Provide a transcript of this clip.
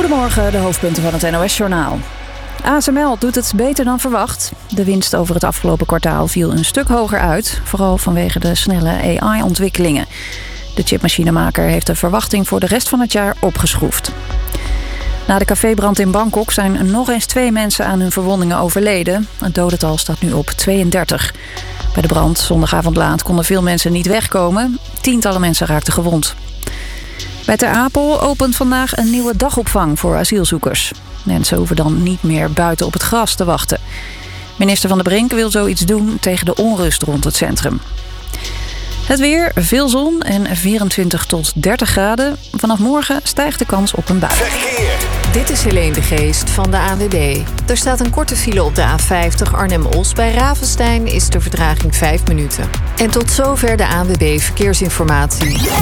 Goedemorgen, de hoofdpunten van het NOS-journaal. ASML doet het beter dan verwacht. De winst over het afgelopen kwartaal viel een stuk hoger uit, vooral vanwege de snelle AI-ontwikkelingen. De chipmachinemaker heeft de verwachting voor de rest van het jaar opgeschroefd. Na de cafébrand in Bangkok zijn nog eens 2 mensen aan hun verwondingen overleden. Het dodental staat nu op 32. Bij de brand zondagavond laat konden veel mensen niet wegkomen. Tientallen mensen raakten gewond. Bij Ter Apel opent vandaag een nieuwe dagopvang voor asielzoekers. Mensen hoeven dan niet meer buiten op het gras te wachten. Minister Van der Brink wil zoiets doen tegen de onrust rond het centrum. Het weer, veel zon en 24 tot 30 graden. Vanaf morgen stijgt de kans op een bui. Verkeer. Dit is Helene de Geest van de ANWB. Er staat een korte file op de A50 Arnhem-Os. Bij Ravenstein is de vertraging 5 minuten. En tot zover de ANWB Verkeersinformatie.